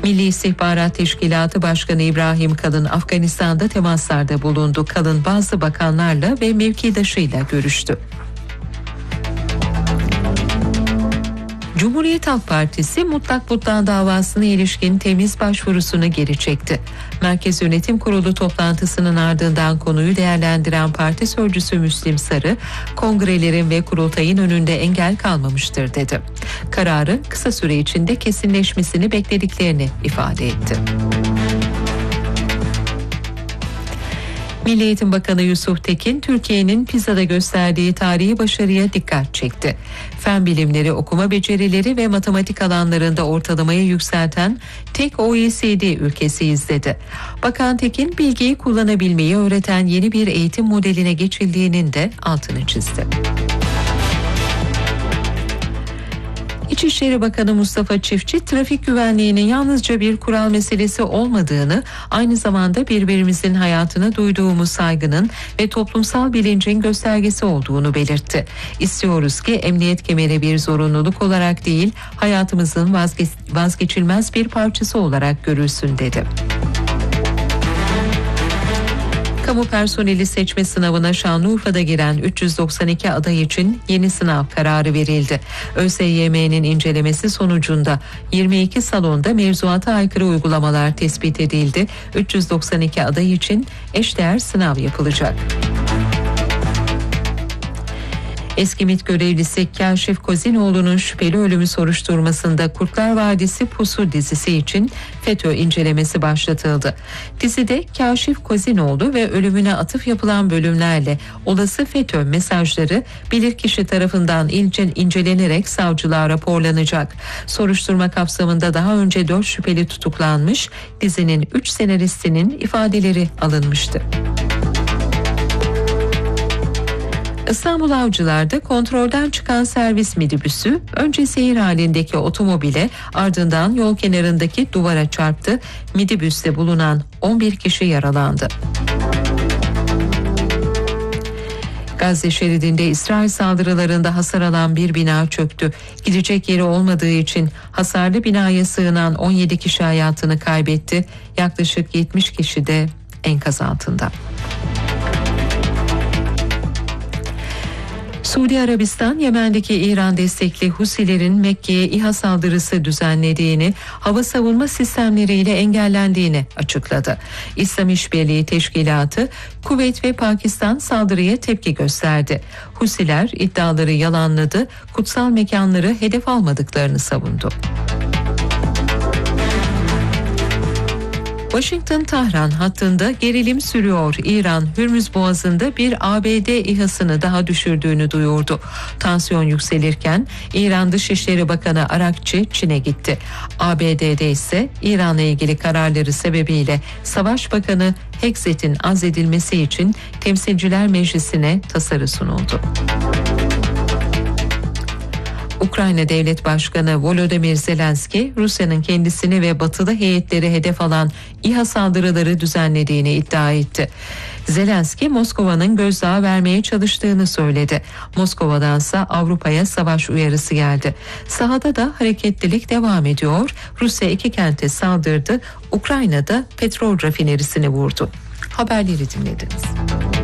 Milli İstihbarat Teşkilatı Başkanı İbrahim Kalın Afganistan'da temaslarda bulundu. Kalın bazı bakanlarla ve mevkidaşıyla görüştü. Cumhuriyet Halk Partisi mutlak butlan davasına ilişkin temiz başvurusunu geri çekti. Merkez Yönetim Kurulu toplantısının ardından konuyu değerlendiren parti sözcüsü Müslim Sarı, kongrelerin ve kurultayın önünde engel kalmamıştır dedi. Kararın kısa süre içinde kesinleşmesini beklediklerini ifade etti. Milli Eğitim Bakanı Yusuf Tekin, Türkiye'nin PISA'da gösterdiği tarihi başarıya dikkat çekti. Fen bilimleri, okuma becerileri ve matematik alanlarında ortalamayı yükselten tek OECD ülkesiyiz dedi. Bakan Tekin, bilgiyi kullanabilmeyi öğreten yeni bir eğitim modeline geçildiğinin de altını çizdi. İçişleri Bakanı Mustafa Çiftçi, trafik güvenliğinin yalnızca bir kural meselesi olmadığını, aynı zamanda birbirimizin hayatına duyduğumuz saygının ve toplumsal bilincin göstergesi olduğunu belirtti. İstiyoruz ki emniyet kemeri bir zorunluluk olarak değil, hayatımızın vazgeçilmez bir parçası olarak görülsün dedi. Kamu personeli seçme sınavına Şanlıurfa'da giren 392 aday için yeni sınav kararı verildi. ÖSYM'nin incelemesi sonucunda 22 salonda mevzuata aykırı uygulamalar tespit edildi. 392 aday için eşdeğer sınav yapılacak. Eski MİT görevlisi Kâşif Kozinoğlu'nun şüpheli ölümü soruşturmasında Kurtlar Vadisi Pusu dizisi için FETÖ incelemesi başlatıldı. Dizide Kâşif Kozinoğlu ve ölümüne atıf yapılan bölümlerle olası FETÖ mesajları bilirkişi tarafından incelenerek savcılığa raporlanacak. Soruşturma kapsamında daha önce 4 şüpheli tutuklanmış, dizinin 3 senaristinin ifadeleri alınmıştı. İstanbul Avcılar'da kontrolden çıkan servis minibüsü önce seyir halindeki otomobile, ardından yol kenarındaki duvara çarptı. Minibüste bulunan 11 kişi yaralandı. Gazze şeridinde İsrail saldırılarında hasar alan bir bina çöktü. Gidecek yeri olmadığı için hasarlı binaya sığınan 17 kişi hayatını kaybetti. Yaklaşık 70 kişi de enkaz altında. Suudi Arabistan, Yemen'deki İran destekli Husilerin Mekke'ye İHA saldırısı düzenlediğini, hava savunma sistemleriyle engellendiğini açıkladı. İslam İşbirliği Teşkilatı, Kuveyt ve Pakistan saldırıya tepki gösterdi. Husiler iddiaları yalanladı, kutsal mekanları hedef almadıklarını savundu. Washington-Tahran hattında gerilim sürüyor. İran, Hürmüz Boğazı'nda bir ABD İHA'sını daha düşürdüğünü duyurdu. Tansiyon yükselirken İran Dışişleri Bakanı Arakçı Çin'e gitti. ABD'de ise İran'la ilgili kararları sebebiyle Savaş Bakanı Hekset'in azledilmesi için Temsilciler Meclisi'ne tasarı sunuldu. Ukrayna Devlet Başkanı Volodymyr Zelenski, Rusya'nın kendisini ve batılı heyetleri hedef alan İHA saldırıları düzenlediğini iddia etti. Zelenski, Moskova'nın gözdağı vermeye çalıştığını söyledi. Moskova'dansa Avrupa'ya savaş uyarısı geldi. Sahada da hareketlilik devam ediyor. Rusya 2 kente saldırdı. Ukrayna'da petrol rafinerisini vurdu. Haberleri dinlediniz.